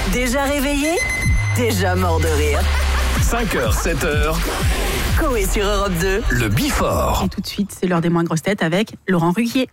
Déjà réveillé, déjà mort de rire. 5h, 7h, Coé sur Europe 2. le Before. Et tout de suite, c'est l'heure des moins grosses têtes avec Laurent Ruquier.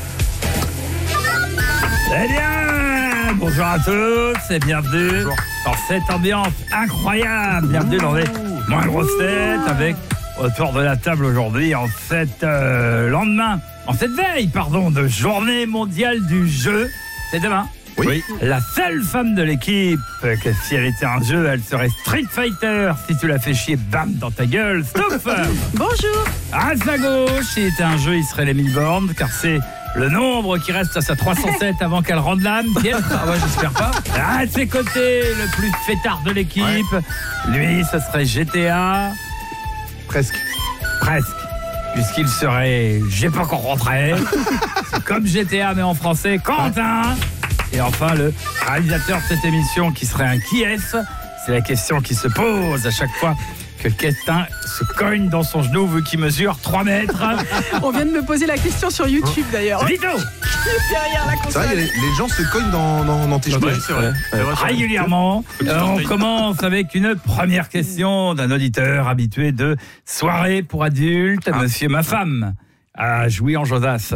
Eh bien, bonjour à tous et bienvenue dans cette ambiance incroyable. Bienvenue dans les moins grosses têtes avec autour de la table aujourd'hui en cette veille de journée mondiale du jeu. C'est demain. Oui. La seule femme de l'équipe, que si elle était un jeu, elle serait Street Fighter. Si tu la fais chier, bam, dans ta gueule, stop. Bonjour. À sa gauche, s'il était un jeu, il serait les 1000 bornes, car c'est le nombre qui reste à sa 307 avant qu'elle rende l'âme. Ah ouais, j'espère pas. À ses côtés, le plus fêtard de l'équipe. Lui, ce serait GTA. Presque. Puisqu'il serait J'ai pas encore rentré. C'est comme GTA, mais en français, Quentin. Et enfin, le réalisateur de cette émission qui serait un qui est-ce. C'est la question qui se pose à chaque fois que Quentin se cogne dans son genou vu qu'il mesure 3 mètres. On vient de me poser la question sur YouTube d'ailleurs. Vito. Derrière la C'est console. vrai, les gens se cognent dans tes genoux. C'est vrai. Régulièrement. On commence avec une première question d'un auditeur habitué de soirée pour adultes. Monsieur, ma femme a joué en Josas.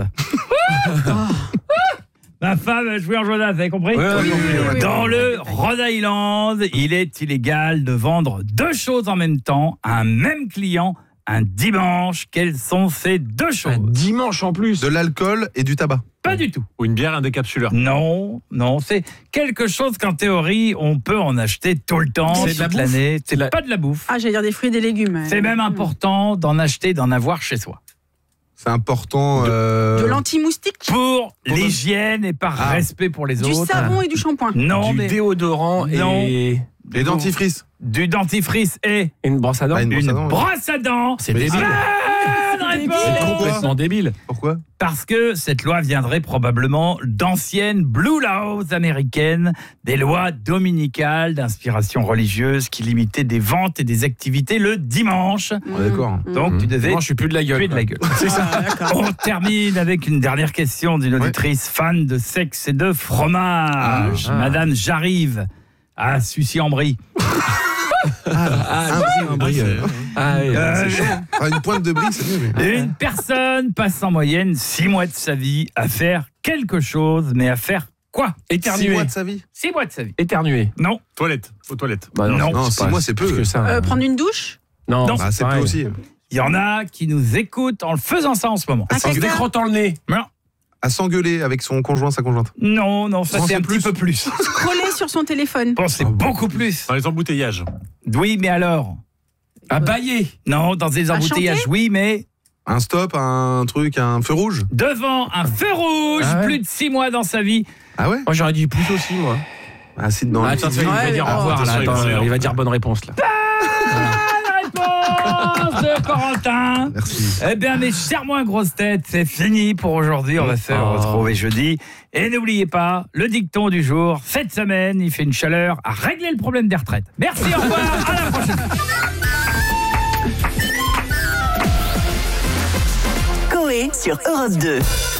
Ma femme a joué en Josas, vous avez compris ? oui. Dans le Rhode Island, il est illégal de vendre 2 choses en même temps à un même client un dimanche. Quelles sont ces 2 choses ? Dimanche en plus. De l'alcool et du tabac. Pas du tout. Ou une bière, un décapsuleur. Non, c'est quelque chose qu'en théorie, on peut en acheter tout le temps, C'est de la toute bouffe. l'année. C'est pas de la bouffe. Ah, j'allais dire des fruits et des légumes. C'est même important d'en acheter, d'en avoir chez soi. C'est important. De l'anti-moustique, Pour l'hygiène et par respect pour les du autres. savon et du shampoing. Non, Du mais déodorant Non. et Les dentifrices. du dentifrice et une brosse à dents. Ah, une brosse à une dents. brosse à dents. C'est Mais débile. Bonne réponse. C'est complètement débile. Pourquoi ? Parce que cette loi viendrait probablement d'anciennes Blue Laws américaines, des lois dominicales d'inspiration religieuse qui limitaient des ventes et des activités le dimanche. D'accord. Donc tu devais Moi, je suis plus de la gueule. tuer de la gueule. C'est ça. D'accord. On termine avec une dernière question d'une auditrice fan de sexe et de fromage. Madame J'arrive à Sucy-en-Brie. Un brie. C'est chaud. Une pointe de brie, c'est mieux. mais- Une personne passe en moyenne 6 mois de sa vie à faire quelque chose, mais à faire quoi ? 6 Éternuer. mois de sa vie. 6 mois de sa vie. Éternuer. Non. Aux toilettes. Non. Non, c'est 6 pas- mois, c'est peu. plus que ça. Prendre une douche. Non, Non. Bah, c'est peu pareil. aussi. Il y en a qui nous écoutent en le faisant ça en ce moment. Un En se caca. décrottant le nez. Non, À s'engueuler avec son conjoint, sa conjointe. non, ça Non, c'est c'est un petit peu plus. Scroller sur son téléphone. Bon, c'est beaucoup plus. Dans les embouteillages. Oui, mais alors ? À bailler. Non, dans des À embouteillages, chanter oui, mais Un stop, un truc, un feu rouge. devant un feu rouge, Ah ouais. plus de 6 mois dans sa vie. Ah ouais? Moi, j'aurais dit plus aussi, moi. Ah, c'est dans Attends, il va Ouais, dire mais au revoir, là. attention, Attends, il va dire bonne réponse, là. La réponse de Corentin. Merci. Eh bien, mes chers moins grosses têtes, c'est fini pour aujourd'hui. On va se retrouver jeudi. Et n'oubliez pas, le dicton du jour, cette semaine, il fait une chaleur à régler le problème des retraites. Merci, au revoir, à la prochaine. Coé sur Europe 2.